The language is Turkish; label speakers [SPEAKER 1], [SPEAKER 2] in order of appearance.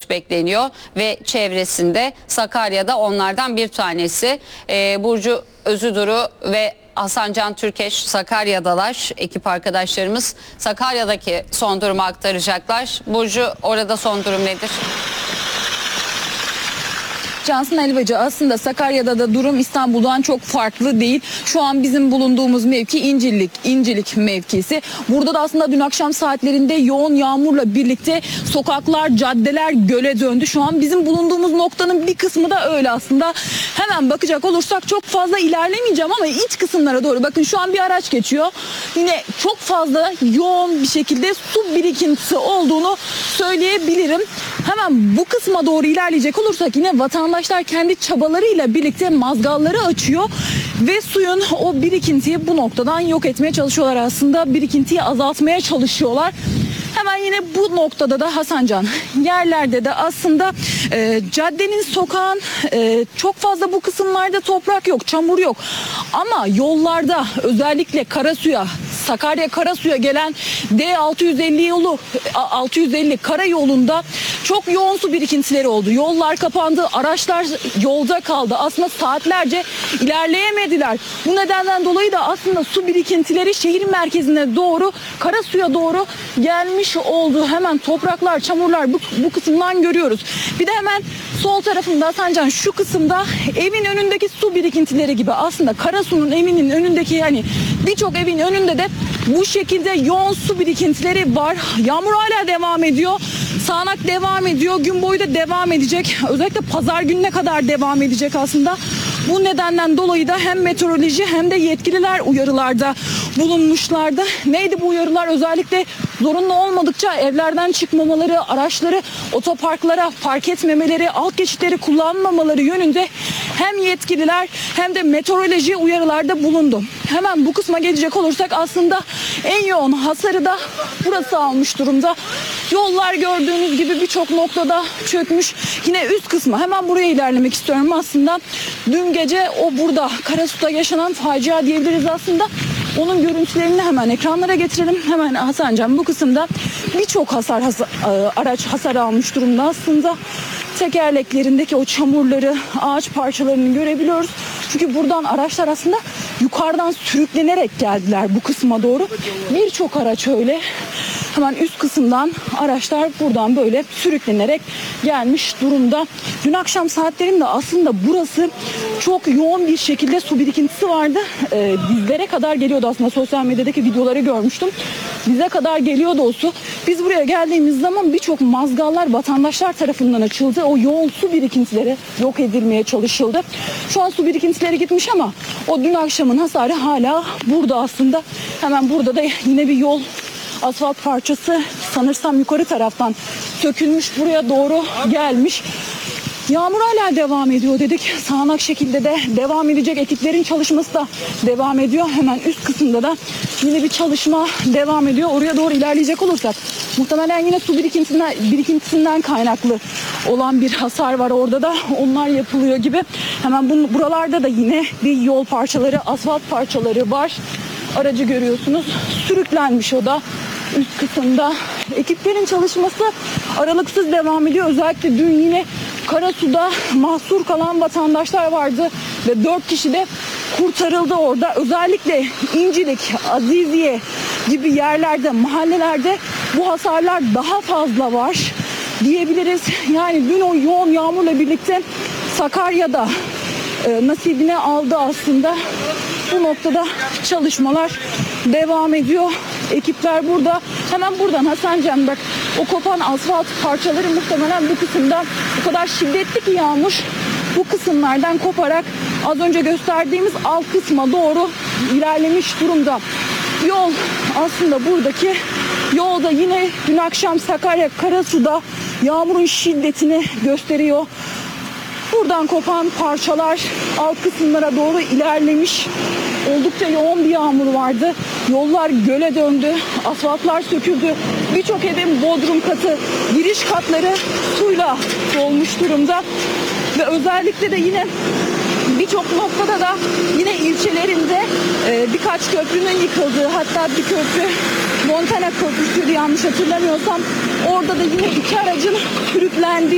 [SPEAKER 1] yağış bekleniyor ve çevresinde Sakarya'da onlardan bir tanesi. Burcu Özüduru ve Hasan Can Türkeş Sakarya'dalar. Ekip arkadaşlarımız Sakarya'daki son durumu aktaracaklar. Burcu, orada son durum nedir?
[SPEAKER 2] Cansın Elvacı, aslında Sakarya'da da durum İstanbul'dan çok farklı değil. Şu an bizim bulunduğumuz mevki İncilik mevkisi. Burada da aslında dün akşam saatlerinde yoğun yağmurla birlikte sokaklar, caddeler göle döndü. Şu an bizim bulunduğumuz noktanın bir kısmı da öyle aslında. Hemen bakacak olursak çok fazla ilerlemeyeceğim ama iç kısımlara doğru bakın, şu an bir araç geçiyor. Yine çok fazla yoğun bir şekilde su birikintisi olduğunu söyleyebilirim. Hemen bu kısma doğru ilerleyecek olursak yine vatandaşlar kendi çabalarıyla birlikte mazgalları açıyor ve suyun o birikintiyi bu noktadan yok etmeye çalışıyorlar aslında. Birikintiyi azaltmaya çalışıyorlar. Hemen yine bu noktada da Hasancan yerlerde de aslında caddenin, sokağın çok fazla bu kısımlarda toprak yok, çamur yok. Ama yollarda özellikle Karasu'ya, Sakarya Karasu'ya gelen D650 karayolunda çok yoğun su birikintileri oldu. Yollar kapandı, araçlar yolda kaldı. Aslında saatlerce ilerleyemediler. Bu nedenden dolayı da aslında su birikintileri şehir merkezine doğru, Karasu'ya doğru gelmiş oldu. Hemen topraklar, çamurlar bu kısımdan görüyoruz. Bir de hemen sol tarafında Hasancan, şu kısımda evin önündeki su birikintileri gibi aslında Karasu'nun evinin önündeki, yani birçok evin önünde de bu şekilde yoğun su birikintileri var. Yağmur hala devam ediyor. Sağanak devam ediyor. Gün boyu da devam edecek. Özellikle pazar gününe kadar devam edecek aslında. Bu nedenden dolayı da hem meteoroloji hem de yetkililer uyarılarda bulunmuşlardı. Neydi bu uyarılar? Özellikle zorunlu olmadıkça evlerden çıkmamaları, araçları otoparklara park etmemeleri, alt geçitleri kullanmamaları yönünde hem yetkililer hem de meteoroloji uyarılarda bulundu. Hemen bu kısma gelecek olursak aslında en yoğun hasarı da burası almış durumda. Yollar gördüğünüz gibi birçok noktada çökmüş. Yine üst kısmı, hemen buraya ilerlemek istiyorum aslında. Dün gece o burada Karasu'da yaşanan facia diyebiliriz aslında. Onun görüntülerini hemen ekranlara getirelim. Hemen Hasancan, bu kısımda birçok araç hasar almış durumda aslında. Tekerleklerindeki o çamurları, ağaç parçalarını görebiliyoruz. Çünkü buradan araçlar aslında yukarıdan sürüklenerek geldiler bu kısma doğru. Birçok araç öyle. Hemen üst kısımdan araçlar buradan böyle sürüklenerek gelmiş durumda. Dün akşam saatlerinde aslında burası çok yoğun bir şekilde su birikintisi vardı. Bizlere kadar geliyordu aslında, sosyal medyadaki videoları görmüştüm. Bize kadar geliyordu o su. Biz buraya geldiğimiz zaman birçok mazgallar vatandaşlar tarafından açıldı. O yoğun su birikintileri yok edilmeye çalışıldı. Şu an su birikintileri gitmiş ama o dün akşamın hasarı hala burada aslında. Hemen burada da yine bir yol, asfalt parçası sanırsam yukarı taraftan sökülmüş, buraya doğru gelmiş. Yağmur hala devam ediyor dedik. Sağanak şekilde de devam edecek. Ekiplerin çalışması da devam ediyor. Hemen üst kısımda da yine bir çalışma devam ediyor. Oraya doğru ilerleyecek olursak muhtemelen yine su birikintisinden kaynaklı olan bir hasar var orada da. Onlar yapılıyor gibi. Hemen buralarda da yine bir yol parçaları, asfalt parçaları var. Aracı görüyorsunuz. Sürüklenmiş o da üst kısımda. Ekiplerin çalışması aralıksız devam ediyor. Özellikle dün yine Karasu'da mahsur kalan vatandaşlar vardı ve 4 kişi de kurtarıldı orada. Özellikle İncilik, Aziziye gibi yerlerde, mahallelerde bu hasarlar daha fazla var diyebiliriz. Yani dün o yoğun yağmurla birlikte Sakarya'da nasibine aldı aslında. Bu noktada çalışmalar devam ediyor. Ekipler burada. Hemen buradan Hasancan, bak o kopan asfalt parçaları muhtemelen bu kısımdan, bu kadar şiddetli ki yağmur, bu kısımlardan koparak az önce gösterdiğimiz alt kısma doğru ilerlemiş durumda. Yol aslında buradaki yolda yine dün akşam Sakarya Karasu'da yağmurun şiddetini gösteriyor. Buradan kopan parçalar alt kısımlara doğru ilerlemiş. Oldukça yoğun bir yağmur vardı. Yollar göle döndü. Asfaltlar söküldü. Birçok evin bodrum katı, giriş katları suyla dolmuş durumda. Ve özellikle de yine birçok noktada da yine ilçelerinde birkaç köprünün yıkıldığı, hatta bir köprü Montana Köprüsü'ydü yanlış hatırlamıyorsam, orada da yine 2 aracın sürüklendiği